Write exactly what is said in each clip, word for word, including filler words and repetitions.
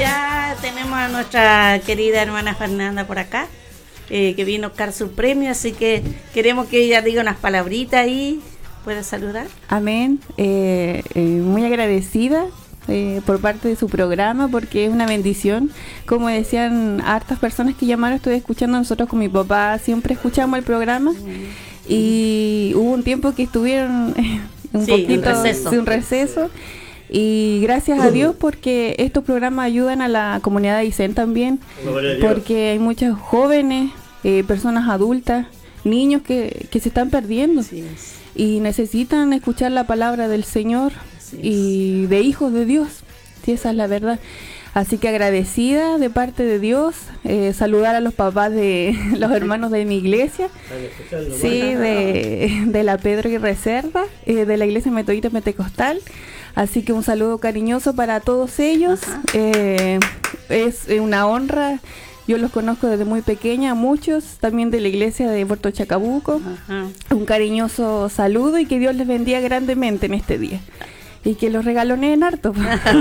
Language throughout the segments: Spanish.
Ya tenemos a nuestra querida hermana Fernanda por acá, eh, que vino a buscar su premio, así que queremos que ella diga unas palabritas ahí. ¿Puede saludar? Amén. Eh, eh, muy agradecida eh, por parte de su programa, porque es una bendición. Como decían hartas personas que llamaron, estoy escuchando, nosotros con mi papá siempre escuchamos el programa, mm. y hubo un tiempo que estuvieron eh, un sí, poquito un receso. de un receso. Y gracias a Dios, porque estos programas ayudan a la comunidad de Aysén también, porque hay muchos jóvenes, eh, personas adultas, niños que, que se están perdiendo, sí, y necesitan escuchar la palabra del Señor, sí, y de hijos de Dios, sí, esa es la verdad. Así que agradecida de parte de Dios, eh, saludar a los papás de los hermanos de mi iglesia, sí, de, de la Pedro y Reserva, eh, de la iglesia metodista pentecostal. Así que un saludo cariñoso para todos ellos. Eh, es una honra. Yo los conozco desde muy pequeña, muchos, también de la iglesia de Puerto Chacabuco. Ajá. Un cariñoso saludo y que Dios les bendiga grandemente en este día. Y que los regaloneen harto.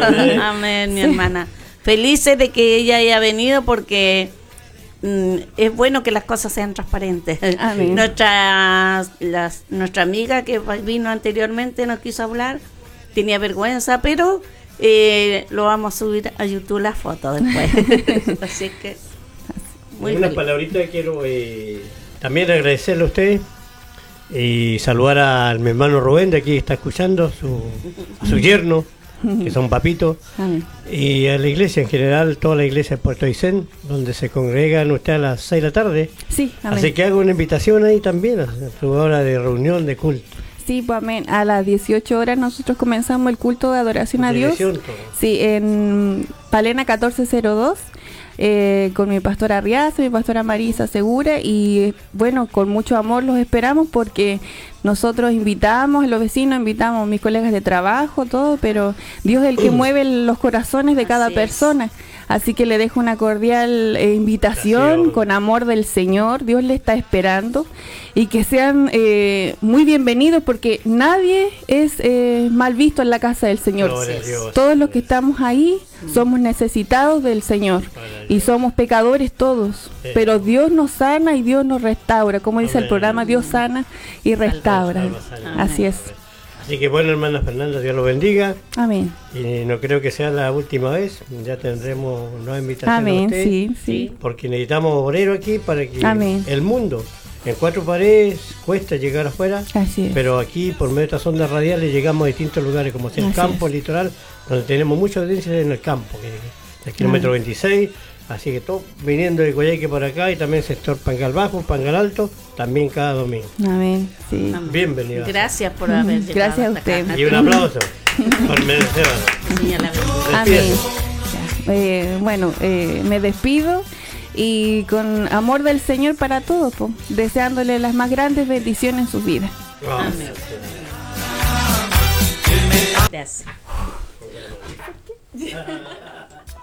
Amén, mi sí. hermana. Felices de que ella haya venido, porque mm, es bueno que las cosas sean transparentes. Amén. Nuestra, las, nuestra amiga que vino anteriormente no quiso hablar, tenía vergüenza, pero eh, lo vamos a subir a YouTube la foto después. Así que muy una palabrita quiero eh, también agradecerle a usted y saludar a mi hermano Rubén, de aquí está escuchando, su, a su yerno, que son papitos, y a la iglesia en general, toda la iglesia de Puerto Aysén, donde se congregan usted a las seis de la tarde. Sí, amén. Así que hago una invitación ahí también a su hora de reunión, de culto. Sí, pues amén. A las dieciocho horas nosotros comenzamos el culto de adoración a Dios. Sí, en Palena catorce cero dos, eh, con mi pastora Arriaza, mi pastora Marisa Segura, y bueno, con mucho amor los esperamos, porque nosotros invitamos a los vecinos, invitamos a mis colegas de trabajo, todo, pero Dios es el que mueve los corazones de cada Así persona. Es. Así que le dejo una cordial eh, invitación. Gracias. Con amor del Señor. Dios le está esperando, y que sean eh, muy bienvenidos, porque nadie es eh, mal visto en la casa del Señor. Dios, todos los que estamos ahí somos necesitados del Señor, y somos pecadores todos, sí, pero Dios nos sana y Dios nos restaura, como dice Amén. El programa, Dios sana y restaura. Salva, salva. Así es. Así que bueno, hermana Fernanda, Dios lo bendiga. Amén. Y no creo que sea la última vez, ya tendremos nueva invitación. Amén, a usted, sí, sí. Porque necesitamos obrero aquí para que Amén. El mundo, en cuatro paredes, cuesta llegar afuera. Así es. Pero aquí, por medio de estas ondas radiales, llegamos a distintos lugares, como es el Así campo, es. El litoral, donde tenemos mucha audiencia en el campo, que es el kilómetro Amén. veintiséis. Así que todo viniendo de Coyhaique por acá, y también sector Pangal Bajo, Pangal Alto, también cada domingo. Amén, sí. Bienvenido. Gracias por haber llegado. Gracias a usted. Y un aplauso por merecer. Amén. Eh, bueno, eh, me despido, y con amor del Señor para todos, po, deseándole las más grandes bendiciones en sus vidas. Oh. Amén. Gracias.